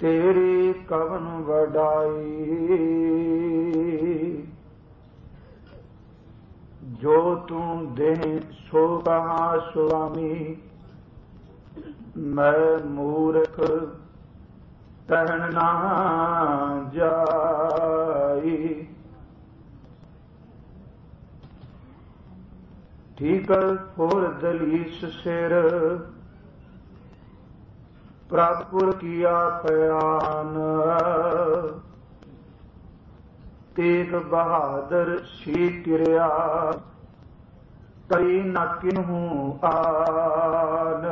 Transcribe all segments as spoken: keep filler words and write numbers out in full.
तेरी कवन वडाई, जो तू दे सो कहा स्वामी। मैं मूर्ख कहन ना जाई, ठीकर फुर दलीस सिर। प्रभुर किया प्यान, तेग बहादुर सी किरिया। कई न किन्हू आन,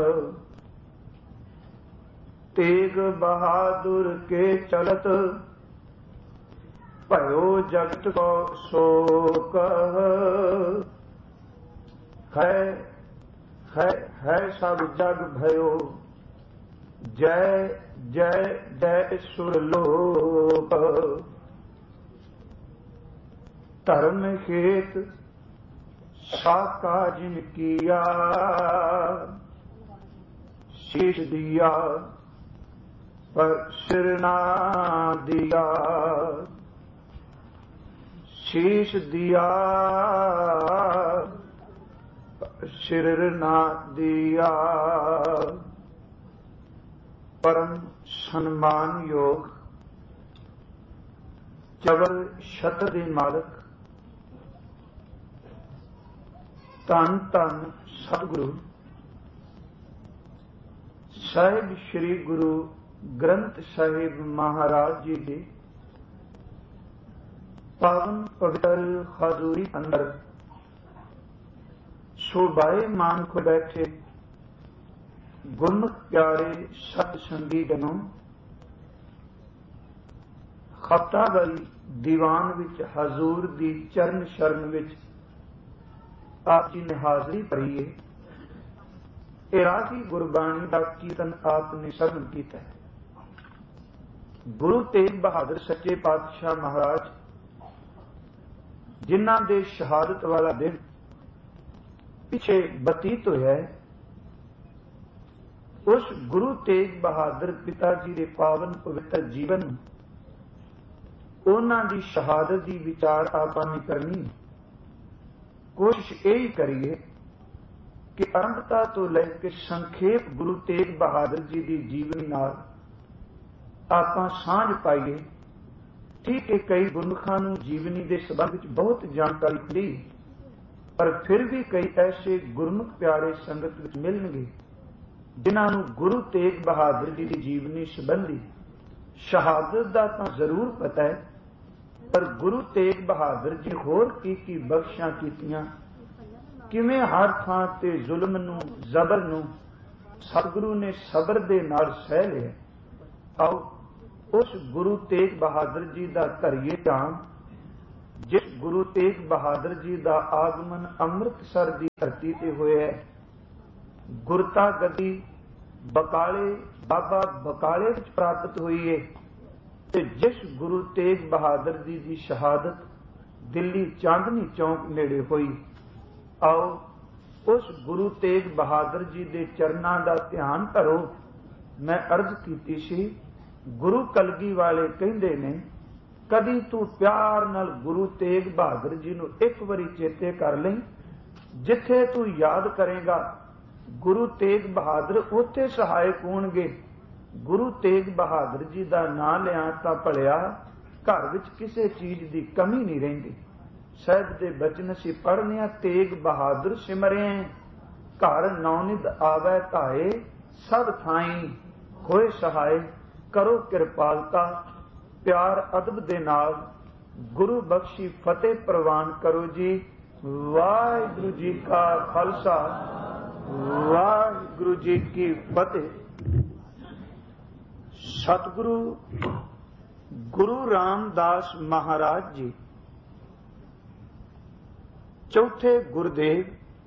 तेग बहादुर के चलत। भयो जगत को शोक, है है है सब जग भयो। जय जय जय सुरलोक। धर्म हेत साका जिन किया, शीश दिया पर सिर ना दिया। शीश दिया सिर ना दिया। परम सन्मान योग चवर छत्र दे मालक धन धन सतगुरु साहिब श्री गुरु ग्रंथ साहिब महाराज जी के पावन पवित्र हजूरी अंदर शोभाए मान को बैठे गुरमुख प्यारे सत संगी जनों। हफ्तावारी दीवान विच हजूर दी चरण शरण विच आप जी ने हाजरी भरी है। इरादी गुरबाणी का कीर्तन आपने श्रवण किया है। गुरु तेग बहादुर सच्चे पातशाह महाराज जिन्हां दे शहादत वाला दिन पिछे बतीत होया है, उस गुरु तेग बहादुर पिता जी के पावन पवित्र जीवन उन्हां दी शहादत की विचार आपां ने करनी। कोशिश यही करिए कि आरंभता तो लेकर संखेप गुरु तेग बहादुर जी की जीवनी नाल आपां सांझ पाइए। ठीक है, कई गुरमुखां नूं जीवनी के संबंध में बहुत जानकारी मिली, पर फिर भी कई ऐसे गुरमुख प्यारे संगत विच मिलणगे जिन्हां नूं गुरु तेग बहादुर जी की जीवनी संबंधी शहादत का तो जरूर पता है, पर गुरु तेग बहादुर जी होर की की बख्शां कीतियां, किवें हर थां ते जुल्म नूं जबर नूं सतगुरु ने सबर दे नाल सह लिया। आओ उस गुरु तेग बहादुर जी का धरिए ध्यान, जिस गुरु तेग बहादुर जी का आगमन अमृतसर की धरती ते होया है। गुरता गद्दी बकाले बाबा बकाले विच प्राप्त हुई है, ते जिस गुरु तेग बहादुर जी की शहादत दिल्ली चांदनी चौक नेड़े हुई। आओ उस गुरु तेग बहादुर जी के चरणों का ध्यान करो। मैं अर्ज की सी, गुरु कलगी वाले कहते ने, कदी तू प्यार नाल गुरु तेग बहादुर जी नूं एक बारी चेते कर ले। जिथे तू याद करेगा गुरु तेग बहादुर उत्थे सहायक होणगे। गुरु तेग बहादुर जी का नाम लिया तां भलिया घर विच किसी चीज की कमी नहीं रहिंदी। साहिब दे बचन असीं पढ़ने, तेग बहादुर सिमरे घर नौनिध आवे धाए। सब थाई होए सहाय, करो किरपालता प्यार अदब दे नाल। गुरु बख्शी फतेह प्रवान करो जी। वाहिगुरू जी का खालसा, वाहिगुरू जी की फतेह। सतगुरु गुरु रामदास महाराज जी चौथे गुरुदेव,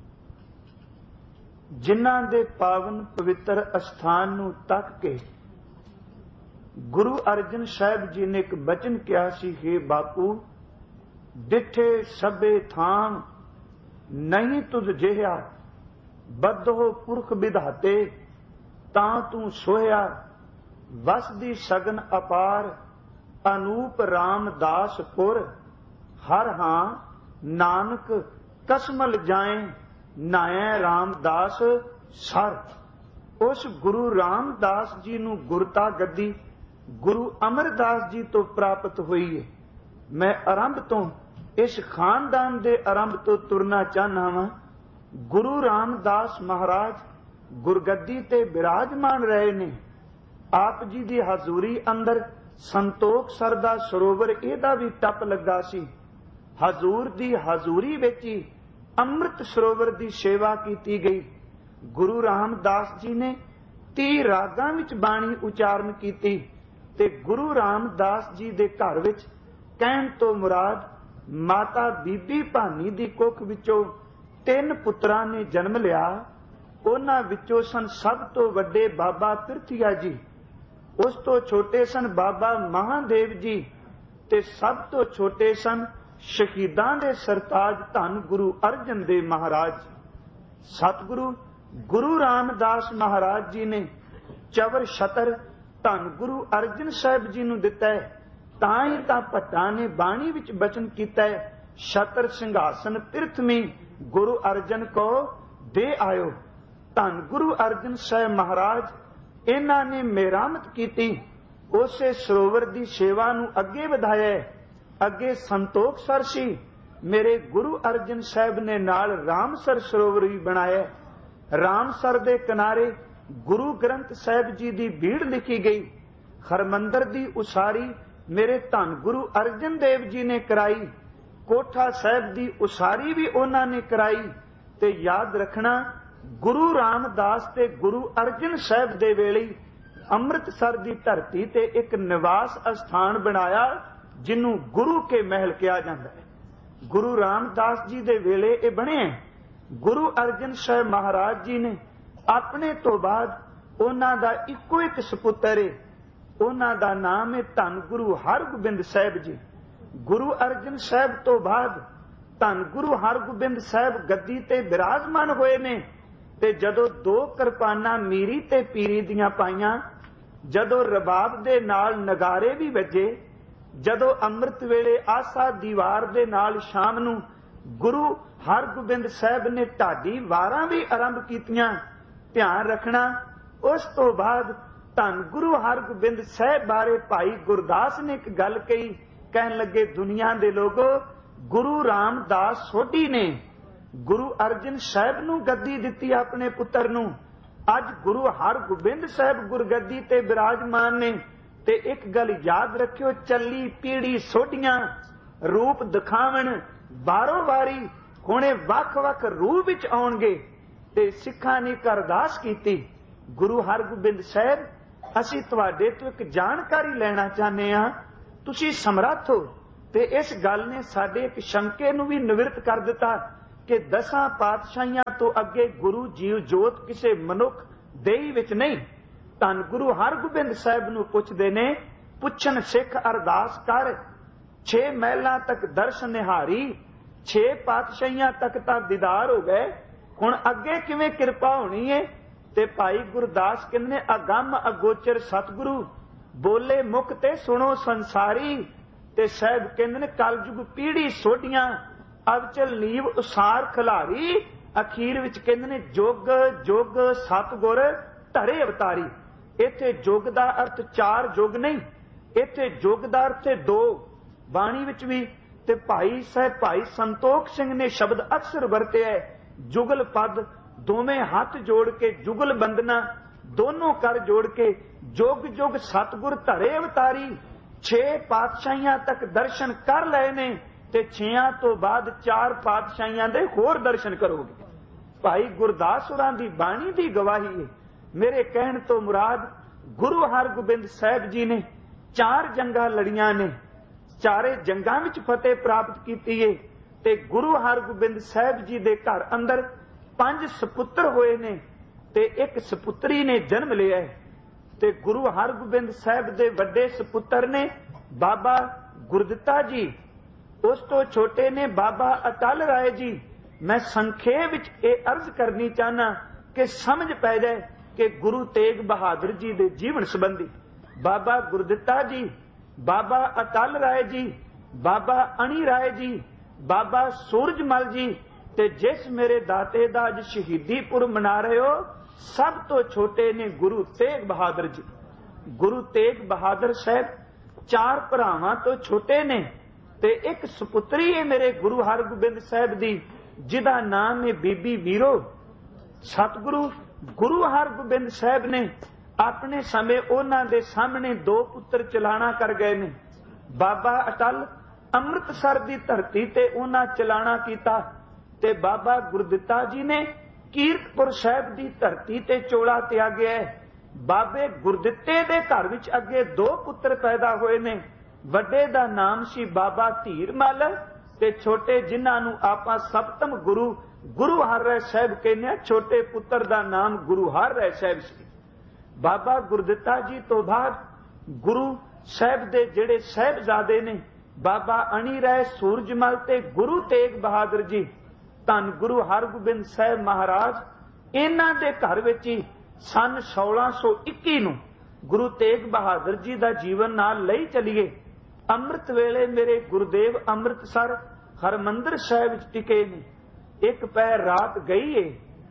जिन्हां दे पावन पवित्र अस्थान नूं तक के गुरु अर्जन साहिब जी ने एक बचन किया सी, हे बापू डिठे सबे थान नहीं तुझ जिहा। बद्धो पुरख विधाते तां तू सोया। ਵਸ ਦੀ ਸਗਨ ਅਪਾਰ ਅਨੂਪ ਰਾਮਦਾਸਪੁਰ ਹਰ ਹਾਂ ਨਾਨਕ ਕਸਮਲ ਜਾਏ ਨਾਏ ਰਾਮਦਾਸ ਸਰ। ਉਸ ਗੁਰੂ ਰਾਮਦਾਸ ਜੀ ਨੂੰ ਗੁਰਤਾ ਗੱਦੀ ਗੁਰੂ ਅਮਰਦਾਸ ਜੀ ਤੋਂ ਪ੍ਰਾਪਤ ਹੋਈ ਹੈ। ਮੈਂ ਆਰੰਭ ਤੋਂ ਇਸ ਖਾਨਦਾਨ ਦੇ ਆਰੰਭ ਤੋਂ ਤੁਰਨਾ ਚਾਹਨਾ ਵਾਂ। ਗੁਰੂ ਰਾਮਦਾਸ ਮਹਾਰਾਜ ਗੁਰਗੱਦੀ ਤੇ ਬਿਰਾਜਮਾਨ ਰਹੇ ਨੇ। ਆਪ ਜੀ ਦੀ ਹਜ਼ੂਰੀ ਅੰਦਰ ਸੰਤੋਖ ਸਰ ਦਾ ਸਰੋਵਰ ਇਹਦਾ ਵੀ ਟੱਪ ਲੱਗਾ ਸੀ। ਹਜ਼ੂਰ ਦੀ ਹਜ਼ੂਰੀ ਵਿੱਚ ਹੀ ਅੰਮ੍ਰਿਤ ਸਰੋਵਰ ਦੀ ਸੇਵਾ ਕੀਤੀ ਗਈ। ਗੁਰੂ ਰਾਮਦਾਸ ਜੀ ਨੇ ਤੀਹ ਰਾਗਾਂ ਵਿੱਚ ਬਾਣੀ ਉਚਾਰਨ ਕੀਤੀ ਤੇ ਗੁਰੂ ਰਾਮਦਾਸ ਜੀ ਦੇ ਘਰ ਵਿੱਚ ਕਹਿਣ ਤੋਂ ਮੁਰਾਦ ਮਾਤਾ ਬੀਬੀ ਭਾਨੀ ਦੀ ਕੁੱਖ ਵਿੱਚੋਂ ਤਿੰਨ ਪੁੱਤਰਾਂ ਨੇ ਜਨਮ ਲਿਆ। ਉਹਨਾਂ ਵਿੱਚੋਂ ਸਨ ਸਭ ਤੋਂ ਵੱਡੇ ਬਾਬਾ ਪਿਰਥੀਆ ਜੀ, ਉਸ ਤੋਂ ਛੋਟੇ ਸਨ ਬਾਬਾ ਮਹਾਦੇਵ ਜੀ ਤੇ ਸਭ ਤੋਂ ਛੋਟੇ ਸਨ ਸ਼ਹੀਦਾਂ ਦੇ ਸਰਤਾਜ ਧੰਨ ਗੁਰੂ ਅਰਜਨ ਦੇਵ ਮਹਾਰਾਜ। ਸਤਿਗੁਰੂ ਗੁਰੂ ਰਾਮਦਾਸ ਮਹਾਰਾਜ ਜੀ ਨੇ ਚਵਰ ਛਤਰ ਧੰਨ ਗੁਰੂ ਅਰਜਨ ਸਾਹਿਬ ਜੀ ਨੂੰ ਦਿੱਤਾ ਹੈ। ਤਾਂ ਹੀ ਤਾਂ ਭੱਟਾਂ ਨੇ ਬਾਣੀ ਵਿੱਚ ਬਚਨ ਕੀਤਾ ਹੈ, ਛਤਰ ਸਿੰਘਾਸਨ ਪਿਰਥਮੀ ਗੁਰੂ ਅਰਜਨ ਕੋ ਦੇ ਆਇਓ। ਧੰਨ ਗੁਰੂ ਅਰਜਨ ਸਾਹਿਬ ਮਹਾਰਾਜ ਇਹਨਾਂ ਨੇ ਮੇਰਾਮਤ ਕੀਤੀ, ਉਸੇ ਸਰੋਵਰ ਦੀ ਸੇਵਾ ਨੂੰ ਅੱਗੇ ਵਧਾਇਆ। ਅੱਗੇ ਸੰਤੋਖ ਸਰ ਸੀ, ਮੇਰੇ ਗੁਰੂ ਅਰਜਨ ਸਾਹਿਬ ਨੇ ਨਾਲ ਰਾਮਸਰ ਸਰੋਵਰ ਵੀ ਬਣਾਇਆ। ਰਾਮਸਰ ਦੇ ਕਿਨਾਰੇ ਗੁਰੂ ਗ੍ਰੰਥ ਸਾਹਿਬ ਜੀ ਦੀ ਭੀੜ ਲਿਖੀ ਗਈ। ਹਰਮੰਦਰ ਦੀ ਉਸਾਰੀ ਮੇਰੇ ਧੰਨ ਗੁਰੂ ਅਰਜਨ ਦੇਵ ਜੀ ਨੇ ਕਰਾਈ। ਕੋਠਾ ਸਾਹਿਬ ਦੀ ਉਸਾਰੀ ਵੀ ਉਹਨਾਂ ਨੇ ਕਰਾਈ। ਤੇ ਯਾਦ ਰੱਖਣਾ, ਗੁਰੂ ਰਾਮਦਾਸ ਤੇ ਗੁਰੂ ਅਰਜਨ ਸਾਹਿਬ ਦੇ ਵੇਲੇ ਅੰਮ੍ਰਿਤਸਰ ਦੀ ਧਰਤੀ ਤੇ ਇੱਕ ਨਿਵਾਸ ਅਸਥਾਨ ਬਣਾਇਆ ਜਿਹਨੂੰ ਗੁਰੂ ਕੇ ਮਹਿਲ ਕਿਹਾ ਜਾਂਦਾ ਹੈ। ਗੁਰੂ ਰਾਮਦਾਸ ਜੀ ਦੇ ਵੇਲੇ ਇਹ ਬਣਿਆ। ਗੁਰੂ ਅਰਜਨ ਸਾਹਿਬ ਮਹਾਰਾਜ ਜੀ ਨੇ ਆਪਣੇ ਤੋਂ ਬਾਅਦ ਉਹਨਾਂ ਦਾ ਇੱਕੋ ਇੱਕ ਸਪੁੱਤਰ ਹੈ, ਉਹਨਾਂ ਦਾ ਨਾਮ ਹੈ ਧੰਨ ਗੁਰੂ ਹਰਗੋਬਿੰਦ ਸਾਹਿਬ ਜੀ। ਗੁਰੂ ਅਰਜਨ ਸਾਹਿਬ ਤੋਂ ਬਾਅਦ ਧੰਨ ਗੁਰੂ ਹਰਗੋਬਿੰਦ ਸਾਹਿਬ ਗੱਦੀ ਤੇ ਬਿਰਾਜਮਾਨ ਹੋਏ ਨੇ। ਤੇ ਜਦੋਂ ਦੋ ਕਿਰਪਾਨਾਂ ਮੀਰੀ ਤੇ ਪੀਰੀ ਦੀਆਂ ਪਾਈਆਂ, ਜਦੋਂ ਰਬਾਬ ਦੇ ਨਾਲ ਨਗਾਰੇ ਵੀ ਵੱਜੇ, ਜਦੋਂ ਅੰਮ੍ਰਿਤ ਵੇਲੇ ਆਸਾ ਦੀਵਾਰ ਦੇ ਨਾਲ ਸ਼ਾਮ ਨੂੰ ਗੁਰੂ ਹਰਗੋਬਿੰਦ ਸਾਹਿਬ ਨੇ ਢਾਡੀ ਵਾਰਾਂ ਵੀ ਆਰੰਭ ਕੀਤੀਆਂ। ਧਿਆਨ ਰੱਖਣਾ, ਉਸ ਤੋਂ ਬਾਅਦ ਧੰਨ ਗੁਰੂ ਹਰਗੋਬਿੰਦ ਸਾਹਿਬ ਬਾਰੇ ਭਾਈ ਗੁਰਦਾਸ ਨੇ ਇੱਕ ਗੱਲ ਕਹੀ। ਕਹਿਣ ਲੱਗੇ, ਦੁਨੀਆ ਦੇ ਲੋਗੋ, ਗੁਰੂ ਰਾਮਦਾਸ ਸੋਢੀ ਨੇ ਗੁਰੂ ਅਰਜਨ ਸਾਹਿਬ ਨੂੰ ਗੱਦੀ ਦਿੱਤੀ ਆਪਣੇ ਪੁੱਤਰ ਨੂੰ। ਅੱਜ ਗੁਰੂ ਹਰਗੋਬਿੰਦ ਸਾਹਿਬ ਗੁਰਗੱਦੀ ਤੇ ਬਿਰਾਜਮਾਨ ਨੇ। ਤੇ ਇੱਕ ਗੱਲ ਯਾਦ ਰੱਖਿਓ, ਚੱਲੀ ਪੀੜੀ ਸੋਢੀਆਂ ਰੂਪ ਦਿਖਾਵਣ ਬਾਰੋ ਵਾਰੀ, ਹੁਣੇ ਵੱਖ ਵੱਖ ਰੂਪ ਵਿੱਚ ਆਉਣਗੇ। ਤੇ ਸਿੱਖਾਂ ਨੇ ਇੱਕ ਅਰਦਾਸ ਕੀਤੀ, ਗੁਰੂ ਹਰਗੋਬਿੰਦ ਸਾਹਿਬ, ਅਸੀਂ ਤੁਹਾਡੇ ਤੋਂ ਇੱਕ ਜਾਣਕਾਰੀ ਲੈਣਾ ਚਾਹੁੰਦੇ ਹਾਂ, ਤੁਸੀਂ ਸਮਰੱਥ ਹੋ। ਤੇ ਇਸ ਗੱਲ ਨੇ ਸਾਡੇ ਇੱਕ ਸ਼ੰਕੇ ਨੂੰ ਵੀ ਨਿਵਰਤ ਕਰ ਦਿੱਤਾ ਕਿ ਦਸਾਂ ਪਾਤਸ਼ਾਹੀਆਂ ਤੋਂ ਅੱਗੇ ਗੁਰੂ ਜੀਵ ਜੋਤ ਕਿਸੇ ਮਨੁੱਖ ਦੇਹੀ ਵਿੱਚ ਨਹੀਂ। ਧੰਨ ਗੁਰੂ ਹਰਗੋਬਿੰਦ ਸਾਹਿਬ ਨੂੰ ਪੁੱਛਦੇ ਨੇ, ਪੁੱਛਣ ਸਿੱਖ ਅਰਦਾਸ ਕਰ, ਛੇ ਮਹਿਲਾਂ ਤੱਕ ਦਰਸ਼ਨ ਨਿਹਾਰੀ, ਛੇ ਪਾਤਸ਼ਾਹੀਆਂ ਤੱਕ ਤਾਂ ਦੀਦਾਰ ਹੋ ਗਏ, ਹੁਣ ਅੱਗੇ ਕਿਵੇਂ ਕਿਰਪਾ ਹੋਣੀ ਹੈ। ਤੇ ਭਾਈ ਗੁਰਦਾਸ ਕਹਿੰਦੇ ਨੇ, ਅਗੰਮ ਅਗੋਚਰ ਸਤਿਗੁਰੂ ਬੋਲੇ ਮੁਖ ਤੇ ਸੁਣੋ ਸੰਸਾਰੀ। ਤੇ ਸਾਹਿਬ ਕਹਿੰਦੇ ਨੇ, ਕਲਯੁਗ ਪੀੜੀ ਸੋਢੀਆਂ ਅਵਚਲ ਨੀਵ ਉਸਾਰ ਖਿਲਾਰੀ। ਅਖੀਰ ਵਿੱਚ ਕਹਿੰਦੇ ਨੇ, ਜੁਗ ਜੁਗ ਸਤਿਗੁਰ ਧਰੇ ਅਵਤਾਰੀ। ਇੱਥੇ ਜੁਗ ਦਾ ਅਰਥ ਚਾਰ ਯੁਗ ਨਹੀਂ, ਇੱਥੇ ਯੁਗ ਦਾ ਅਰਥ ਹੈ ਦੋ। ਬਾਣੀ ਵਿੱਚ ਵੀ ਤੇ ਭਾਈ ਸਾਹਿਬ ਭਾਈ ਸੰਤੋਖ ਸਿੰਘ ਨੇ ਸ਼ਬਦ ਅਕਸਰ ਵਰਤਿਆ, ਜੁਗਲ ਪਦ, ਦੋਵੇਂ ਹੱਥ ਜੋੜ ਕੇ ਜੁਗਲ ਬੰਦਨਾ ਦੋਨੋਂ ਕਰ ਜੋੜ ਕੇ ਜੁਗ ਜੁਗ ਸਤਿਗੁਰ ਧਰੇ ਅਵਤਾਰੀ। ਛੇ ਪਾਤਸ਼ਾਹੀਆਂ ਤੱਕ ਦਰਸ਼ਨ ਕਰ ਲਏ ਨੇ ਤੇ ਛੇਆਂ ਤੋਂ ਬਾਅਦ ਚਾਰ ਪਾਤਸ਼ਾਹੀਆਂ ਦੇ ਹੋਰ ਦਰਸ਼ਨ ਕਰੋਗੇ। ਭਾਈ ਗੁਰਦਾਸ ਹੋਰਾਂ ਦੀ ਬਾਣੀ ਦੀ ਗਵਾਹੀ ਹੈ। ਮੇਰੇ ਕਹਿਣ ਤੋਂ ਮੁਰਾਦ, ਗੁਰੂ ਹਰਗੋਬਿੰਦ ਸਾਹਿਬ ਜੀ ਨੇ ਚਾਰ ਜੰਗਾਂ ਲੜੀਆਂ ਨੇ, ਚਾਰੇ ਜੰਗਾਂ ਵਿੱਚ ਫਤਿਹ ਪ੍ਰਾਪਤ ਕੀਤੀ ਹੈ। ਤੇ ਗੁਰੂ ਹਰਗੋਬਿੰਦ ਸਾਹਿਬ ਜੀ ਦੇ ਘਰ ਅੰਦਰ ਪੰਜ ਸਪੁੱਤਰ ਹੋਏ ਨੇ ਤੇ ਇੱਕ ਸਪੁੱਤਰੀ ਨੇ ਜਨਮ ਲਿਆ ਹੈ। ਤੇ ਗੁਰੂ ਹਰਗੋਬਿੰਦ ਸਾਹਿਬ ਦੇ ਵੱਡੇ ਸਪੁੱਤਰ ਨੇ ਬਾਬਾ ਗੁਰਦਿੱਤਾ ਜੀ, ਉਸ ਤੋਂ ਛੋਟੇ ਨੇ ਬਾਬਾ ਅਟਲ ਰਾਏ ਜੀ। ਮੈਂ ਸੰਖੇਪ ਵਿੱਚ ਇਹ ਅਰਜ਼ ਕਰਨੀ ਚਾਹਨਾ ਕਿ ਸਮਝ ਪੈ ਜਾਏ ਕਿ ਗੁਰੂ ਤੇਗ ਬਹਾਦਰ ਜੀ ਦੇ ਜੀਵਨ ਸੰਬੰਧੀ। बाबा गुरदित्ता जी, बाबा अटल राय जी, बाबा अणी राय जी, बाबा सूरजमल जी, ते जिस मेरे दाते दा अज शहीदी पुरब मना रहे हो, सब तो छोटे ने गुरु तेग बहादुर जी। गुरु तेग बहादुर साहब चार भरावां तो छोटे ने, ते एक सुपुत्री है मेरे गुरु हरगोबिंद साहब दी, जिदा नाम है बीबी वीरो। सतगुरु गुरु हरगोबिंद साहब ने अपने समय उन्हां दे सामने दो पुत्र चलाना कर गए ने। बाबा अटल अमृतसर दी धरती ते उन्हां चलाना कीता, ते बाबा गुरदित्ता जी ने कीरतपुर साहब दी धरती ते चोला त्यागया है। बाबे गुरदित्ते दे घर विच अगे दो पुत्र पैदा होए ने। वड्डे दा नाम सी बाबा धीरमल, ते छोटे जिन्हां नूं आपां सप्तम गुरु गुरु हर राय साहब कहने, छोटे पुत्र दा नाम गुरु हर राय साहब सी। बाबा गुरदित्ता जी तो बाद गुरु साहब दे जेड़े साहिबजादे ने, बाबा अणी राय, सूरजमल ते गुरु तेग बहादुर जी, धन गुरु हरगोबिंद साहब महाराज, इन्हां दे घर विच ही सन सोलह सौ इक्की नूं गुरु तेग बहादुर जी दा जीवन नाल लई चलीए। अमृत वेले मेरे गुरुदेव अमृतसर हरमंदिर साहिब विच टिके ने। एक पैर रात गई है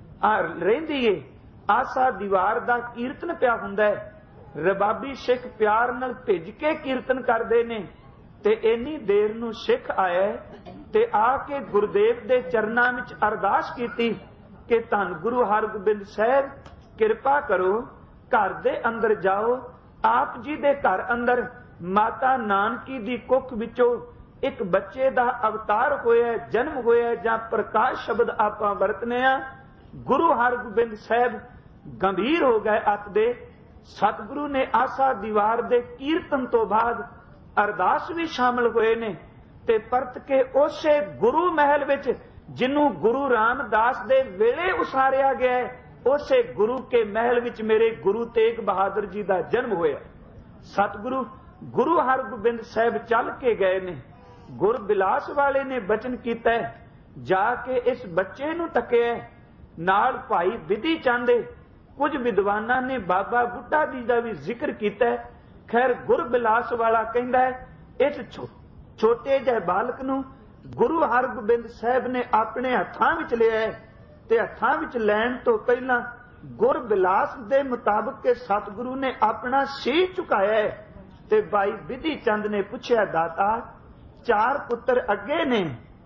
रहिंदी है, आसा दीवार दा कीर्तन पिया हुंदा है। रबाबी सिख प्यार नाल भिज के कीर्तन करदे ने, ते इन्नी देर नूं सिख आया ते आके गुरुदेव दे चरनां विच अरदास कीती कि धन गुरु हरगोबिंद साहब किरपा करो, घर दे अंदर जाओ। आप जी दे घर अंदर माता नानकी दी कुख विचों एक बच्चे दा अवतार होया, जन्म होया, जां प्रकाश शब्द आपां वरतने आ। गुरु हरगोबिंद साहब गंभीर हो गए अत दे। सतगुरु ने आसा दीवार दे कीर्तन तो बाद अरदास भी शामिल होए ने, ते परत के उसे गुरु महल विच जिन्हों गुरु रामदास दे वेले उसारिया गया है, उसे गुरु के महल विच मेरे गुरु तेग बहादुर जी दा जन्म होया। सतगुरु गुरु हरगोबिंद साहब चल के गए ने। गुर बिलास वाले ने बचन कीता, जाके इस बच्चे नूं तकिया। नाल भाई विधि चंद, कुछ विद्वाना ने बाबा बुड्ढा जी का भी जिक्र किया। खैर गुर बिलास वाला कहता है, इस छो, छोटे जहे बालक नूं गुरु हरगोबिंद साहब ने अपने हत्थां विच लिया है, ते हत्थां विच लैण तो पहला गुर बिलास दे मुताबिक के सतगुरु ने अपना शीश झुकाया है। ते भाई विधि चंद ने पूछया, दाता चार पुत्र अगे ने,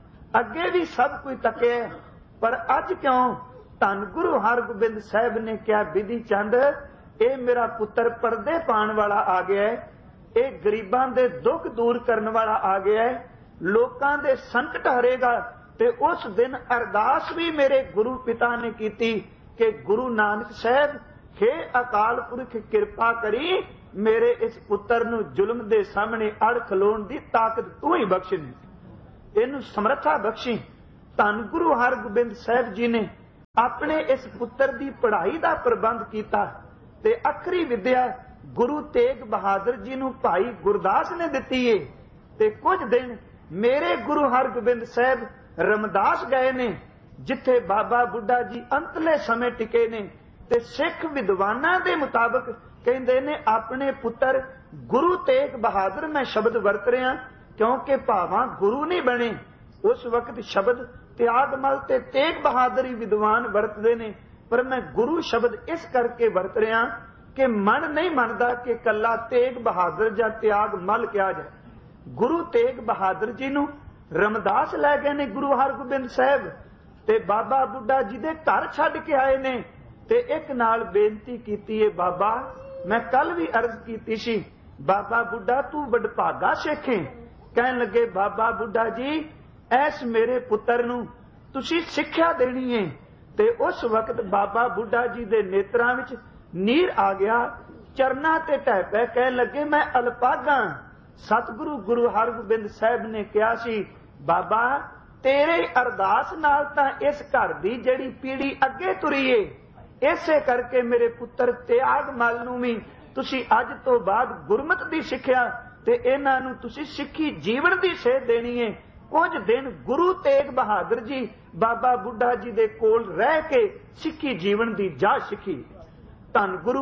अगे भी सब कोई तके, पर अज क्यों? धन गुरु हरगोबिंद साहब ने क्या, विधि चंद ये मेरा पुत्र पर्दे पाने वाला आ गया है, ये गरीबां दे दुख दूर करने वाला आ गया है, लोकां दे संकट हरेगा। ते उस दिन अरदास भी मेरे गुरु पिता ने की कि गुरु नानक साहब, हे अकाल पुरख किरपा करी, मेरे इस पुत्र नूं जुल्म दे सामने अड़ खलोण दी ताकत तू ही बख्शी, इनू समर्था बख्शी। धन गुरु हरगोबिंद साहब जी ने अपने इस पुत्र की पढ़ाई का प्रबंध किया, ते अखरी विद्या गुरु तेग बहादुर जी नूं भाई गुरदास ने दिती है। ते कुछ दिन मेरे गुरु हरगोबिंद साहब रमदास गए ने, जिथे बाबा बुड्ढा जी अंतले समय टिके ने। ते सिख विद्वानां दे मुताबिक कहंदे ने अपने पुत्र गुरु तेग बहादुर मैं शब्द वरत रहा, क्योंकि भावां गुरु नहीं बने उस वक्त शब्द त्यागमल ते तेग बहादुर ही विद्वान वरतदे ने, पर मैं गुरु शब्द इस करके वरत रहा कि मन नहीं मनदा कि कला तेग बहादुर जां त्यागमल कहा जाए। गुरु तेग बहादुर जी नूं रमदास लै गए ने गुरु हरगोबिंद साहब, ते बाबा बुड्ढा जी दे घर छड्ड के आए ने। ते एक नाल बेनती कीती है, बाबा मैं कल भी अर्ज कीती सी, बाबा बुड्ढा तू वडभागा सिख है। कहन लगे, बाबा बुड्ढा जी ऐस मेरे पुत्र नूं तुसी सिक्ख्या देनी है। ते उस वक्त बाबा बुड्ढा जी दे नेत्रां विच नीर आ गया, चरना ते ढह पै, कहन लगे मैं अलपागा। सतगुरु गुरु हरगोबिंद साहब ने कहा सी, बाबा तेरे अरदास नाल तां इस घर दी जड़ी पीढ़ी अगे तुरी है, इसे करके मेरे पुत्र त्यागमल नूं भी तुसी अज तो बाद गुरमत दी सिक्ख्या ते इन्हां नूं तुसी सिक्खी जीवन दी सेध देनी है। कुछ दिन गुरु तेग बहादुर जी बाबा बुड्ढा जी दे कोल रह के सिक्खी जीवन दी जा सिक्खी। धन गुरु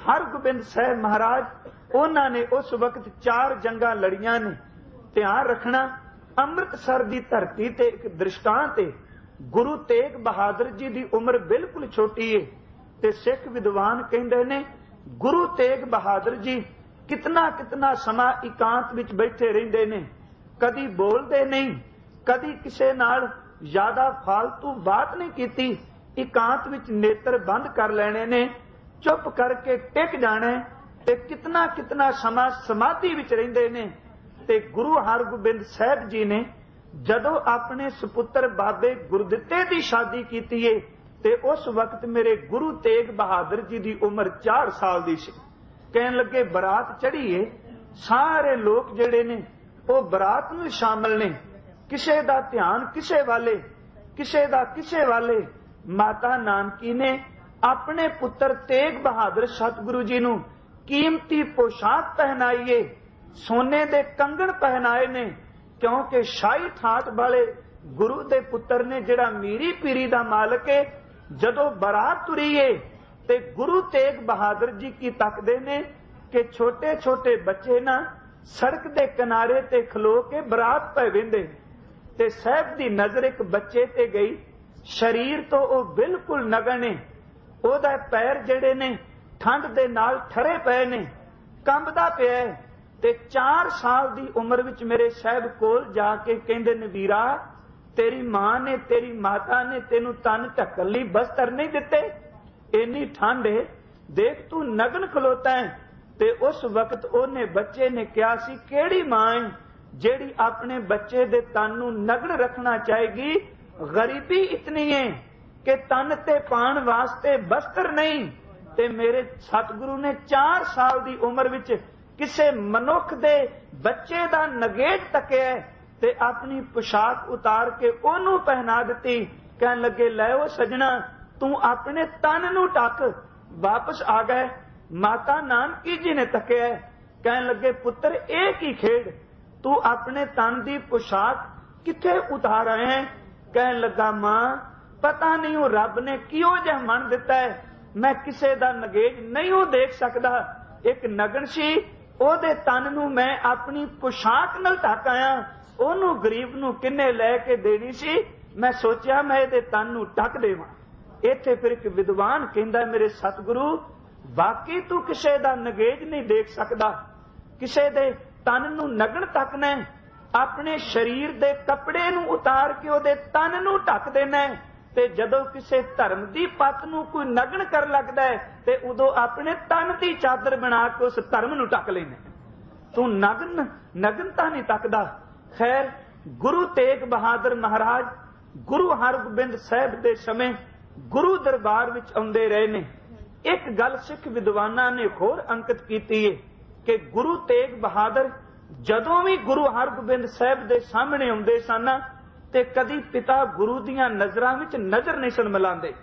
हरगोबिंद साहब महाराज उन्होंने उस वक्त चार जंगा लड़ियां ने। ध्यान रखना, अमृतसर की धरती ते एक दृष्टांत है। गुरु तेग बहादुर जी की उम्र बिल्कुल छोटी है ते सिख विद्वान कहते ने गुरु तेग बहादुर जी कितना कितना समा एकांत विच बैठे रहिंदे ने, कदी बोलते नहीं, कदी किसे नाल ज्यादा फालतू बात नहीं कीती। एकांत विच नेत्र बंद कर लेने ने, चुप करके टिक जाने ते कितना कितना समा समाधि विच रहिंदे ने। ते गुरु हरगोबिंद साहब जी ने जदों अपने सुपुत्र बाबे गुरदित्ते की शादी की है ते उस वक्त मेरे गुरु तेग बहादुर जी की उम्र चार साल की सी। कहन लगे बरात चढ़ी है, सारे लोग जिहड़े ने वो बरात में शामिल ने, किसे दा ध्यान किसे वाले, किसे दा किसे वाले। माता नानकी ने अपने पुत्र तेग बहादुर सतगुरु जी नूं कीमती पोशाक पहनाई है, सोने दे कंगण पहनाए ने, क्योंकि शाही ठाट वाले गुरु दे पुत्र ने जिहड़ा मीरी पीरी दा मालक है, जदों बरात तुरी है ते गुरु तेग बहादुर जी की तकदे ने कि छोटे छोटे बच्चे ना सड़क दे किनारे ते खलो के बरात पे वेंदे ते साहब दी नजर एक बच्चे ते गई। शरीर तो वो बिल्कुल नगन है, ओहदा पैर जिहड़े ने ठंड दे नाल ठरे पए ने, कंबदा पिया है। ते चार साल दी उम्र विच मेरे साहब कोल जाके कहंदे ने वीरा तेरी मां ने तेरी माता ने तेनू तन ढकन लई बस्तर नहीं दिते, इन्नी ठंड है, देख तू नगन खलोता है। ते उस वक्त ओने बच्चे ने कहा सी केड़ी मां है जेड़ी अपने बच्चे दे तन नू नगन रखना चाहेगी। गरीबी इतनी है कि तन ते पाण वास्ते बस्तर नहीं। ते मेरे सतगुरु ने चार साल दी उम्र विच किसे मनुख दे बच्चे दा नगेट तकिया ते अपनी पोशाक उतार के ओनू पहना दी। कहन लगे लै ओ सजना तू अपने तन नू ढक। वापस आ गए। माता नानकी जी ने तकिया, कहन लगे पुत्र एक ही खेड, तू अपने तन दी पोशाक किथे उतार आए हैं। कहन लगा मां पता नहीं वो रब ने किहो जिहा मन दिता है, मैं किसे दा नगेज नहीं हो देख सकदा। एक नगन सी ओदे तन नू मैं अपनी पोशाक नाल ढक आया, ओनू गरीब नू किन्ने लैके देनी सी, मैं सोचा मैं इहदे तन नू ढक देवां। इत्थे फिर एक विद्वान कहंदा मेरे सतगुरु बाकी तू किसे दा नगेज नहीं देख सकदा, किसे दे तन नू नगन तकना है, अपने शरीर दे कपड़े नू उतार के ओदे तन नू ढक देना है। ते जदों किसे धर्म दी पत नू कोई नगन कर लगदा है ते उदों अपने तन दी चादर बना के उस धर्म नू ढक लेना। तू नगन नगनता नहीं तकदा। खैर गुरु तेग बहादुर महाराज गुरु हरगोबिंद साहब दे समय गुरु दरबार विच आउंदे रहे ने। एक गल सिख विद्वानां ने होर अंकित कीती है कि गुरु तेग बहादुर जदों भी गुरु हरगोबिंद साहब दे सामने आउंदे सन ते कदी पिता गुरु दियां नजरां विच नजर नहीं सन मिलांदे,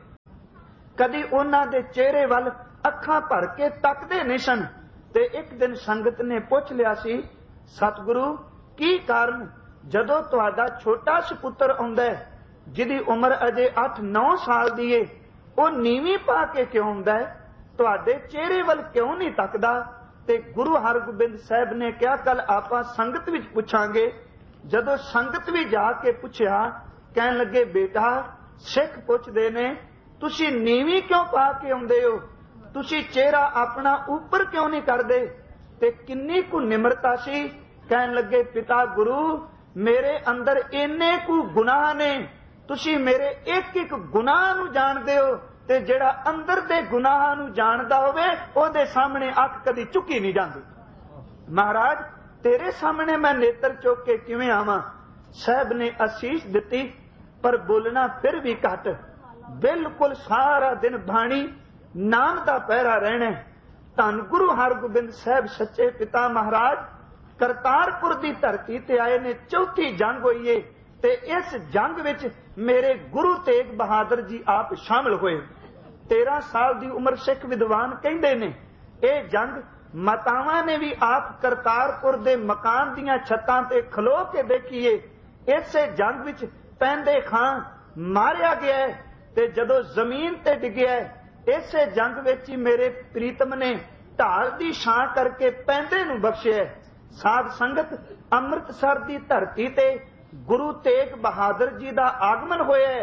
कदी उन्हां दे चेहरे वल अखां भर के तकदे नहीं सन। ते एक दिन संगत ने पुछ लिया सी सतगुरु की कारण जदों तुहाडा छोटा सुपुत्र आउंदा है जिहदी उम्र अजे अठ नौ साल दी है, वो नीवी पा के क्यों आउंदा है, तुहाडे चेहरे वल क्यों नहीं तकदा। ते गुरु हरगोबिंद साहब ने कहा कल आपां संगत विच पुछांगे। जदों संगत भी जाके पुछया, कहन लगे बेटा सिख पुछदे ने तुसी नीवी क्यों पा के आउंदे हो, तुसी चेहरा अपना ऊपर क्यों नहीं करदे। ते किन्नी कु निमरता सी। कहन लगे पिता गुरु मेरे अंदर इन्ने कु गुनाह ने, तुसी मेरे एक एक गुनाह नू जाणदे हो ते जेड़ा अंदर दे गुनाह नू जाणदा होवे ओदे सामने अख कदी चुकी नहीं जांदी। महाराज तेरे सामने मैं नेत्र चुक के किवें आवां। साहब ने आशीष दिती पर बोलना फिर भी घट। बिल्कुल सारा दिन बाणी नाम दा पहरा रहना। धन गुरु हरगोबिंद साहब सच्चे पिता महाराज करतारपुर की धरती ते आए ने। चौथी जंग हुई है ते इस जंग विच मेरे गुरु तेग बहादुर जी आप शामिल हुए। तेरह साल की उम्र सिख विद्वान कहते ने यह जंग मातावां ने भी आप करतारपुर दे मकान दियां छत्तां ते खलो के देखिए। इसे जंग विच पैंदे खां मारिया गया है ते जदों जमीन ते डिग्या ਇਸੇ ਜੰਗ ਵਿੱਚ ਹੀ ਮੇਰੇ ਪ੍ਰੀਤਮ ਨੇ ਢਾਲ ਦੀ ਛਾਂ ਕਰਕੇ ਪੈਂਦੇ ਨੂੰ ਬਖਸ਼ਿਆ। ਸਾਧ ਸੰਗਤ, ਅੰਮ੍ਰਿਤਸਰ ਦੀ ਧਰਤੀ ਤੇ ਗੁਰੂ ਤੇਗ ਬਹਾਦਰ ਜੀ ਦਾ ਆਗਮਨ ਹੋਇਆ।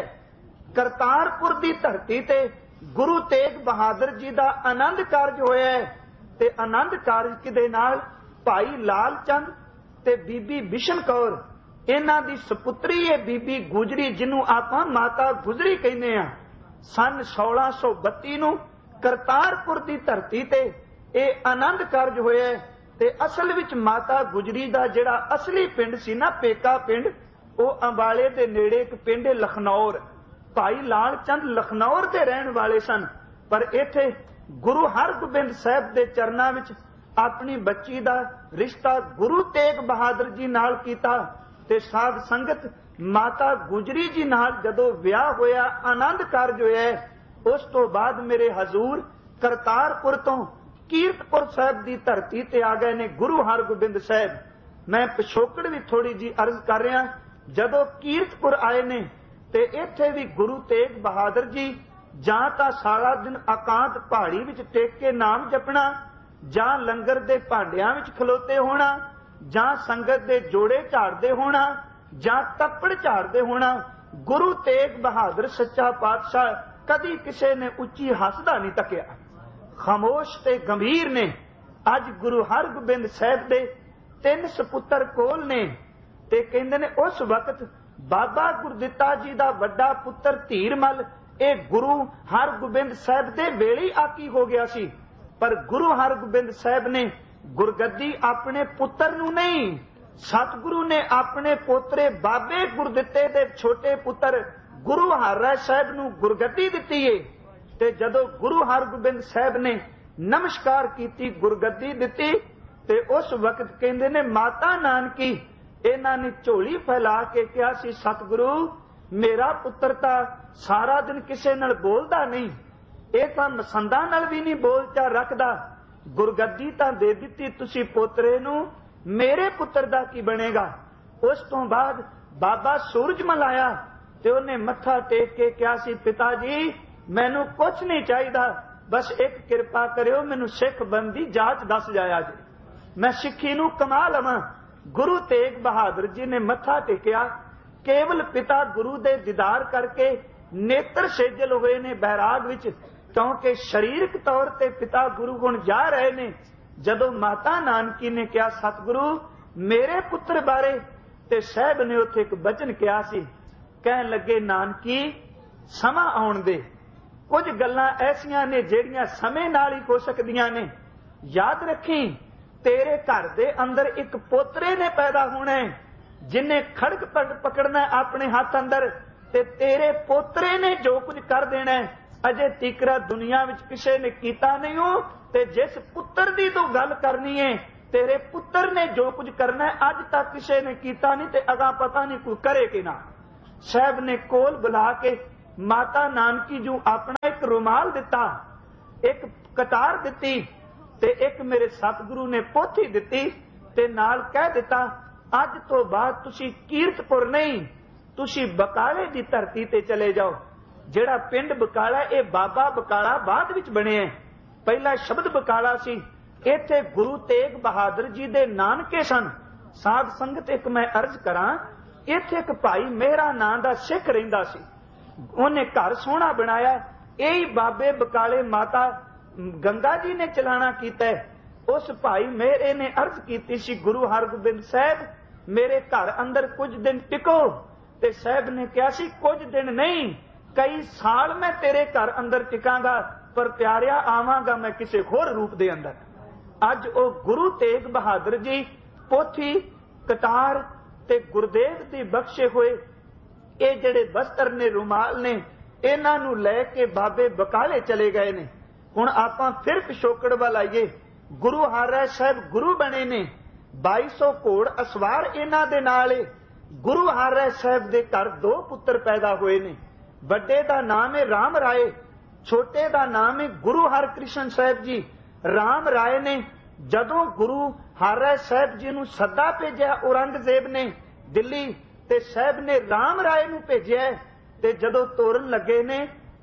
ਕਰਤਾਰਪੁਰ ਦੀ ਧਰਤੀ ਤੇ ਗੁਰੂ ਤੇਗ ਬਹਾਦਰ ਜੀ ਦਾ ਆਨੰਦ ਕਾਰਜ ਹੋਇਆ ਤੇ ਆਨੰਦ ਕਾਰਜ ਦੇ ਨਾਲ ਭਾਈ ਲਾਲ ਚੰਦ ਤੇ ਬੀਬੀ ਬਿਸ਼ਨ ਕੌਰ, ਇਹਨਾਂ ਦੀ ਸੁਪੁੱਤਰੀ ਹੈ ਬੀਬੀ ਗੁਜਰੀ, ਜਿਹਨੂੰ ਆਪਾਂ ਮਾਤਾ ਗੁਜਰੀ ਕਹਿੰਦੇ ਆ। ਸਨ ਸੋਲਾਂ ਸੌ ਬੱਤੀ ਨੂੰ ਕਰਤਾਰਪੁਰ ਦੀ ਧਰਤੀ ਤੇ ਇਹ ਆਨੰਦ ਕਾਰਜ ਹੋਇਆ ਤੇ ਅਸਲ ਵਿੱਚ ਮਾਤਾ ਗੁਜਰੀ ਦਾ ਜਿਹੜਾ ਅਸਲੀ ਪਿੰਡ ਸੀ ਨਾ, ਪੇਕਾ ਪਿੰਡ, ਉਹ ਅੰਬਾਲੇ ਦੇ ਨੇੜੇ ਇੱਕ ਪਿੰਡ ਲਖਨੌਰ। ਭਾਈ ਲਾਲ ਚੰਦ ਲਖਨੌਰ ਦੇ ਰਹਿਣ ਵਾਲੇ ਸਨ, ਪਰ ਇੱਥੇ ਗੁਰੂ ਹਰਗੋਬਿੰਦ ਸਾਹਿਬ ਦੇ ਚਰਨਾਂ ਵਿੱਚ ਆਪਣੀ ਬੱਚੀ ਦਾ ਰਿਸ਼ਤਾ ਗੁਰੂ ਤੇਗ ਬਹਾਦਰ ਜੀ ਨਾਲ ਕੀਤਾ ਤੇ ਸਾਧ ਸੰਗਤ, ਮਾਤਾ ਗੁਜਰੀ ਜੀ ਨਾਲ ਜਦੋਂ ਵਿਆਹ ਹੋਇਆ, ਆਨੰਦ ਕਾਰਜ ਹੋਇਆ, ਉਸ ਤੋਂ ਬਾਅਦ ਮੇਰੇ ਹਜ਼ੂਰ ਕਰਤਾਰਪੁਰ ਤੋਂ ਕੀਰਤਪੁਰ ਸਾਹਿਬ ਦੀ ਧਰਤੀ ਤੇ ਆ ਗਏ ਨੇ ਗੁਰੂ ਹਰਗੋਬਿੰਦ ਸਾਹਿਬ। ਮੈਂ ਪਿਛੋਕੜ ਵੀ ਥੋੜੀ ਜੀ ਅਰਜ਼ ਕਰ ਰਿਹਾ। ਜਦੋਂ ਕੀਰਤਪੁਰ ਆਏ ਨੇ ਤੇ ਇੱਥੇ ਵੀ ਗੁਰੂ ਤੇਗ ਬਹਾਦਰ ਜੀ ਜਾਂ ਤਾਂ ਸਾਰਾ ਦਿਨ ਇਕਾਂਤ ਪਹਾੜੀ ਵਿੱਚ ਟੇਕ ਕੇ ਨਾਮ ਜਪਣਾ, ਜਾਂ ਲੰਗਰ ਦੇ ਭਾਂਡਿਆਂ ਵਿੱਚ ਖਲੋਤੇ ਹੋਣਾ, ਜਾਂ ਸੰਗਤ ਦੇ ਜੋੜੇ ਝਾੜਦੇ ਹੋਣਾ, ਜਾਂ ਤੱਪੜ ਝਾੜਦੇ ਹੋਣਾ। ਗੁਰੂ ਤੇਗ ਬਹਾਦਰ ਸੱਚਾ ਪਾਤਸ਼ਾਹ ਕਦੀ ਕਿਸੇ ਨੇ ਉੱਚੀ ਹੱਸਦਾ ਨਹੀਂ ਤੱਕਿਆ, ਖਾਮੋਸ਼ ਤੇ ਗੰਭੀਰ ਨੇ। ਅੱਜ ਗੁਰੂ ਹਰਗੋਬਿੰਦ ਸਾਹਿਬ ਦੇ ਤਿੰਨ ਸਪੁੱਤਰ ਕੋਲ ਨੇ ਤੇ ਕਹਿੰਦੇ ਨੇ ਉਸ ਵਕਤ ਬਾਬਾ ਗੁਰਦਿੱਤਾ ਜੀ ਦਾ ਵੱਡਾ ਪੁੱਤਰ ਧੀਰਮਲ ਇਹ ਗੁਰੂ ਹਰਗੋਬਿੰਦ ਸਾਹਿਬ ਦੇ ਵੇਲੇ ਆਕੀ ਹੋ ਗਿਆ ਸੀ, ਪਰ ਗੁਰੂ ਹਰਗੋਬਿੰਦ ਸਾਹਿਬ ਨੇ ਗੁਰਗੱਦੀ ਆਪਣੇ ਪੁੱਤਰ ਨੂੰ ਨਹੀਂ, ਸਤਿਗੁਰੂ ਨੇ ਆਪਣੇ ਪੋਤਰੇ ਬਾਬੇ ਗੁਰਦਿੱਤੇ ਦੇ ਛੋਟੇ ਪੁੱਤਰ ਗੁਰੂ ਹਰਿਰਾਏ ਸਾਹਿਬ ਨੂੰ ਗੁਰਗੱਦੀ ਦਿੱਤੀ ਏ। ਤੇ ਜਦੋਂ ਗੁਰੂ ਹਰਗੋਬਿੰਦ ਸਾਹਿਬ ਨੇ ਨਮਸਕਾਰ ਕੀਤੀ, ਗੁਰਗੱਦੀ ਦਿੱਤੀ, ਤੇ ਉਸ ਵਕਤ ਕਹਿੰਦੇ ਨੇ ਮਾਤਾ ਨਾਨਕੀ ਇਹਨਾਂ ਨੇ ਝੋਲੀ ਫੈਲਾ ਕੇ ਕਿਹਾ ਸੀ, ਸਤਿਗੁਰੂ ਮੇਰਾ ਪੁੱਤਰ ਤਾਂ ਸਾਰਾ ਦਿਨ ਕਿਸੇ ਨਾਲ ਬੋਲਦਾ ਨਹੀਂ, ਇਹ ਤਾਂ ਮਸੰਦਾਂ ਨਾਲ ਵੀ ਨਹੀਂ ਬੋਲਚਾਲ ਰੱਖਦਾ, ਗੁਰਗੱਦੀ ਤਾਂ ਦੇ ਦਿੱਤੀ ਤੁਸੀਂ ਪੋਤਰੇ ਨੂੰ, ਮੇਰੇ ਪੁੱਤਰ ਦਾ ਕੀ ਬਣੇਗਾ। ਉਸ ਤੋਂ ਬਾਅਦ ਬਾਬਾ ਸੂਰਜਮਲ ਆਇਆ ਤੇ ਉਹਨੇ ਮੱਥਾ ਟੇਕ ਕੇ ਕਿਹਾ ਸੀ, ਪਿਤਾ ਜੀ ਮੈਨੂੰ ਕੁਛ ਨਹੀਂ ਚਾਹੀਦਾ, ਬਸ ਇੱਕ ਕਿਰਪਾ ਕਰਿਓ, ਮੈਨੂੰ ਸਿੱਖ ਬਣਨ ਦੀ ਜਾਂਚ ਦੱਸ ਜਾਇਆ ਜੀ, ਮੈਂ ਸਿੱਖੀ ਨੂੰ ਕਮਾ ਲਵਾਂ। ਗੁਰੂ ਤੇਗ ਬਹਾਦਰ ਜੀ ਨੇ ਮੱਥਾ ਟੇਕਿਆ। ਕੇਵਲ ਪਿਤਾ ਗੁਰੂ ਦੇ ਦੀਦਾਰ ਕਰਕੇ ਨੇਤਰ ਸੇਜਲ ਹੋਏ ਨੇ ਬੈਰਾਗ ਵਿੱਚ, ਕਿਉਂਕਿ ਸਰੀਰਕ ਤੌਰ ਤੇ ਪਿਤਾ ਗੁਰੂ ਹੁਣ ਜਾ ਰਹੇ ਨੇ। ਜਦੋਂ ਮਾਤਾ ਨਾਨਕੀ ਨੇ ਕਿਹਾ ਸਤਿਗੁਰੂ ਮੇਰੇ ਪੁੱਤਰ ਬਾਰੇ, ਤੇ ਸਾਹਿਬ ਨੇ ਉੱਥੇ ਇੱਕ ਬਚਨ ਕਿਹਾ ਸੀ, ਕਹਿਣ ਲੱਗੇ ਨਾਨਕੀ ਸਮਾਂ ਆਉਣ ਦੇ, ਕੁਝ ਗੱਲਾਂ ਐਸੀਆਂ ਨੇ ਜਿਹੜੀਆਂ ਸਮੇਂ ਨਾਲ ਹੀ ਹੋ ਸਕਦੀਆਂ ਨੇ। ਯਾਦ ਰੱਖੀ ਤੇਰੇ ਘਰ ਦੇ ਅੰਦਰ ਇੱਕ ਪੋਤਰੇ ਨੇ ਪੈਦਾ ਹੋਣਾ, ਜਿਨੇ ਖੜਕ ਪਕੜਨਾ ਆਪਣੇ ਹੱਥ ਅੰਦਰ, ਤੇ ਤੇਰੇ ਪੋਤਰੇ ਨੇ ਜੋ ਕੁਝ ਕਰ ਦੇਣਾ ਅਜੇ ਤੀਕਰਾ ਦੁਨੀਆ ਵਿੱਚ ਕਿਸੇ ਨੇ ਕੀਤਾ ਨਹੀਂ ਹੋ। ਤੇ ਜਿਸ ਪੁੱਤਰ ਦੀ ਤੂੰ ਗੱਲ ਕਰਨੀ ਹੈ, ਤੇਰੇ ਪੁੱਤਰ ਨੇ ਜੋ ਕੁਝ ਕਰਨਾ ਅੱਜ ਤੱਕ ਕਿਸੇ ਨੇ ਕੀਤਾ ਨਹੀਂ, ਤੇ ਅਗਾ ਪਤਾ ਨਹੀਂ ਕੋਈ ਕਰੇ ਕਿ ਨਾ। ਸਾਹਿਬ ਨੇ ਕੋਲ ਬੁਲਾ ਕੇ ਮਾਤਾ ਨਾਨਕੀ ਨੂੰ ਆਪਣਾ ਇੱਕ ਰੁਮਾਲ ਦਿੱਤਾ, ਇੱਕ ਕਤਾਰ ਦਿੱਤੀ, ਤੇ ਇੱਕ ਮੇਰੇ ਸਤਿਗੁਰੂ ਨੇ ਪੋਥੀ ਦਿੱਤੀ, ਤੇ ਨਾਲ ਕਹਿ ਦਿੱਤਾ ਅੱਜ ਤੋਂ ਬਾਅਦ ਤੁਸੀਂ ਕੀਰਤਪੁਰ ਨਹੀਂ, ਤੁਸੀਂ ਬਕਾਲੇ ਦੀ ਧਰਤੀ ਤੇ ਚਲੇ ਜਾਓ। ਜਿਹੜਾ ਪਿੰਡ ਬਕਾਲਾ ਇਹ ਬਾਬਾ ਬਕਾਲਾ ਬਾਅਦ ਵਿੱਚ ਬਣਿਆ, ਪਹਿਲਾ ਸ਼ਬਦ ਬਕਾਲਾ ਸੀ। ਇੱਥੇ ਗੁਰੂ ਤੇਗ ਬਹਾਦਰ ਜੀ ਦੇ ਨਾਨਕੇ ਸਨ। ਸਾਧ ਸੰਗਤ ਇੱਕ ਮੈਂ ਅਰਜ਼ ਕਰਾਂ, ਇੱਥੇ ਇੱਕ ਭਾਈ ਮੇਹਰਾ ਨਾਂ ਦਾ ਸਿੱਖ ਰਹਿੰਦਾ ਸੀ, ਉਹਨੇ ਘਰ ਸੋਹਣਾ ਬਣਾਇਆ, ਇਹੀ ਬਾਬੇ ਬਕਾਲੇ ਮਾਤਾ ਗੰਗਾ ਜੀ ਨੇ ਚਲਾਣਾ ਕੀਤਾ। ਉਸ ਭਾਈ ਮੇਰੇ ਨੇ ਅਰਜ਼ ਕੀਤੀ ਸੀ, ਗੁਰੂ ਹਰਗੋਬਿੰਦ ਸਾਹਿਬ ਮੇਰੇ ਘਰ ਅੰਦਰ ਕੁਝ ਦਿਨ ਟਿਕੋ, ਤੇ ਸਾਹਿਬ ਨੇ ਕਿਹਾ ਸੀ ਕੁਝ ਦਿਨ ਨਹੀਂ ਕਈ ਸਾਲ ਮੈਂ ਤੇਰੇ ਘਰ ਅੰਦਰ ਟਿਕਾਂਗਾ, ਪਰ ਪਿਆਰਿਆ ਆਵਾਂਗਾ ਮੈਂ ਕਿਸੇ ਹੋਰ ਰੂਪ ਦੇ ਅੰਦਰ। ਅੱਜ ਉਹ ਗੁਰੂ ਤੇਗ ਬਹਾਦਰ ਜੀ ਪੋਥੀ ਕਤਾਰ ਤੇ ਗੁਰਦੇਵ ਦੀ ਬਖਸ਼ੇ ਹੋਏ ਇਹ ਜਿਹੜੇ ਬਸਤਰ ਨੇ, ਰੁਮਾਲ ਨੇ, ਇਹਨਾਂ ਨੂੰ ਲੈ ਕੇ ਬਾਬੇ ਬਕਾਲੇ ਚਲੇ ਗਏ ਨੇ। ਹੁਣ ਆਪਾਂ ਫਿਰ ਪਿਛੋਕੜ ਵੱਲ ਆਈਏ। ਗੁਰੂ ਹਰਿਰਾਏ ਸਾਹਿਬ ਗੁਰੂ ਬਣੇ ਨੇ, ਬਾਈ ਸੌ ਘੋੜ ਅਸਵਾਰ ਇਹਨਾਂ ਦੇ ਨਾਲ ਏ। ਗੁਰੂ ਹਰਿਰਾਏ ਸਾਹਿਬ ਦੇ ਘਰ ਦੋ ਪੁੱਤਰ ਪੈਦਾ ਹੋਏ ਨੇ, ਵੱਡੇ ਦਾ ਨਾਮ ਹੈ ਰਾਮ ਰਾਏ, ਛੋਟੇ ਦਾ ਨਾਮ ਹੈ ਗੁਰੂ ਹਰਕ੍ਰਿਸ਼ਨ ਸਾਹਿਬ ਜੀ। ਰਾਮ ਰਾਏ ਨੇ ਜਦੋਂ ਗੁਰੂ ਹਰਿਰਾਏ ਸਾਹਿਬ ਜੀ ਨੂੰ ਸੱਦਾ ਭੇਜਿਆ ਔਰੰਗਜ਼ੇਬ ਨੇ ਦਿੱਲੀ, ਤੇ ਸਾਹਿਬ ਨੇ ਰਾਮ ਰਾਏ ਨੂੰ ਭੇਜਿਆ, ਤੇ ਜਦੋਂ ਤੋਰਨ ਲੱਗੇ ਨੇ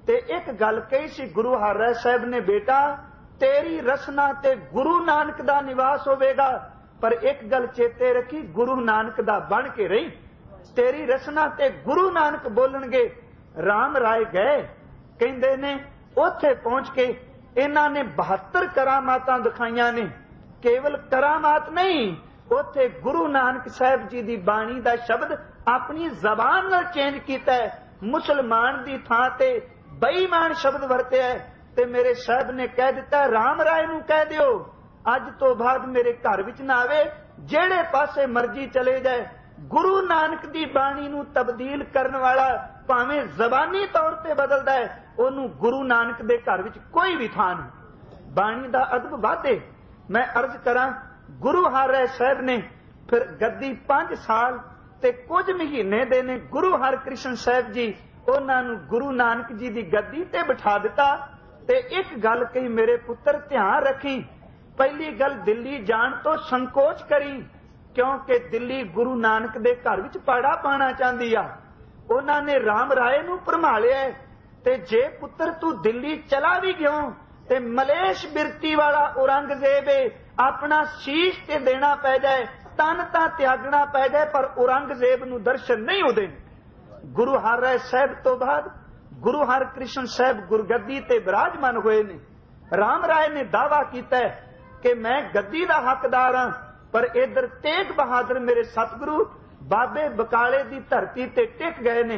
ते एक गल कही सी गुरु हर राय साहब ने, बेटा तेरी रसना ते गुरु नानक दा निवास होवेगा, पर एक गल चेते रखी, गुरु नानक दा बन के रही। तेरी रसना ते गुरु नानक बोलणगे। राम राय गए, कहंदे ने उत्थे पहुंच के इन्हां ने बहत्तर करामातां दिखाईयां ने। केवल करामात नहीं, उत्थे गुरु नानक साहब जी दी बाणी दा शब्द अपनी जबान नाल चेंज कीता है। मुसलमान दी थां ते बेईमान शब्द वरतिया है। ते मेरे साहब ने कह दिता, राम राय नूं कह दिओ अज तो बाद मेरे घर विच ना आवे, जेड़े पासे मर्जी चले जाए। गुरु नानक दी बाणी नूं तब्दील करन वाला भावें जबानी तौर ते बदलदा है, ओनूं गुरु नानक दे घर विच कोई भी थां नहीं। बाणी दा अदब वाधे। मैं अर्ज करां, गुरु हर राय साहब ने फिर गद्दी पांच साल ते कुछ महीने दे ने गुरु हरकृष्ण साहब जी उन्हां नूं गुरु नानक जी दी गद्दी ते बिठा दिता। ते एक गल कही, मेरे पुत्र ध्यान रखी, पहली गल दिल्ली जाण तो संकोच करी, क्योंकि दिल्ली गुरु नानक दे घर विच पाड़ा पाना चाहती आ। उन्हां ने राम राय नूं भरमालिया ते जे पुत्र तू दिल्ली चला भी गयो ते मलेश बिरती वाला औरंगजेब अपना शीश ते देना पै जाए, तन तां त्यागना पै जाए, पर औरंगजेब नूं दर्शन नहीं होंदे। गुरु हर राय साहब तो बाद गुरु हरकृष्ण साहब गुरगद्दी ते विराजमान होए ने। राम राय ने दावा कीता है कि मैं गद्दी दा हकदार हां, पर इधर तेग बहादुर मेरे सतगुरु बाबे बकाले दी धरती ते टिक गए ने।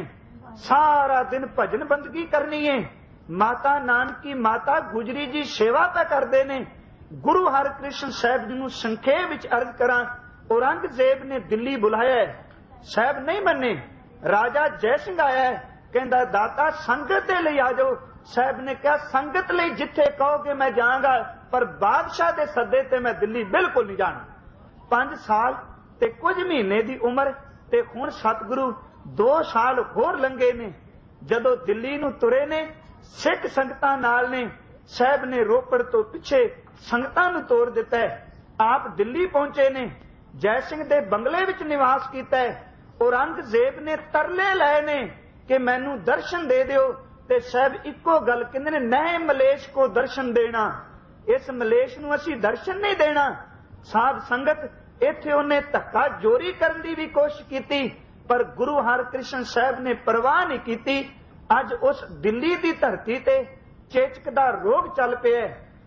सारा दिन भजन बंदगी करनी है। माता नानकी माता गुजरी जी सेवा पे करते ने। गुरु हरकृष्ण साहब जी नूं संखेप विच अर्ज करां, औरंगजेब ने दिल्ली बुलाया है, साहब नहीं मन्ने। राजा जय सिंह आया है, कहंदा दाता संगत दे लई आ जाओ। साहब ने कहा संगत लई जिथे कहोगे मैं जाऊंगा, पर बादशाह दे सदे ते मैं दिल्ली बिल्कुल नहीं जाना। पांच साल ते कुछ महीने दी उम्र ते हुण सतगुरु दो साल होर लंघे ने। जदों दिल्ली नूं तुरे ने, सिख संगतां नाल ने, साहब ने रोपड़ तो पिछे संगतां नूं तोड़ दिता है। आप दिल्ली पहुंचे ने, जय सिंह दे बंगले विच निवास कीता है। औरंगजेब ने तरले लाए ने कि मैनू दर्शन दे दिओ, ते साहब इको गल कहंदे ने, नए मलेश को दर्शन देना, इस मलेश नूं असीं दर्शन नहीं देना। साध संगत इत्थे उन्हें धक्का जोरी करन दी भी कोशिश कीती, पर गुरु हरकृष्ण साहब ने परवाह नहीं कीती। अज उस दिल्ली दी धरती ते चेचक दा रोग चल पिया।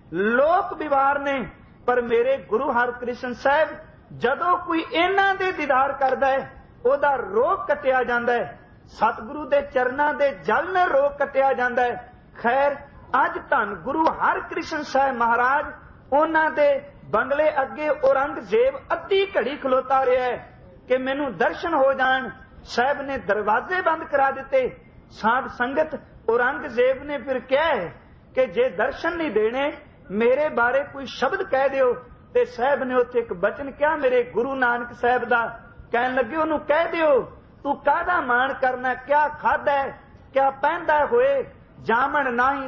लोक बीमार ने, पर मेरे गुरु हरकृष्ण साहब जदों कोई इन्हां दे दीदार करदा है, ओदा रोग कटिया जांदा है। सतगुरु दे चरनां दे जल नाल रोग कटिया जांदा है। खैर अज धन गुरु हरकृष्ण साहब महाराज उन्हां दे बंगले अगे औरंगजेब अद्धी घड़ी खलोता रहा है कि मैनू दर्शन हो जान। साहब ने दरवाजे बंद करा दिते। साध संगत औरंगजेब ने फिर कहा है कि जे दर्शन नहीं देने, मेरे बारे कोई शब्द कह दिओ। ते साहब ने उत्थे एक बचन कहा, मेरे गुरु नानक साहब दा, कहन लगे ओनू कह दिओ तू काहदा मान करना, क्या खादा है, क्या पहनदा होए, जामन नाही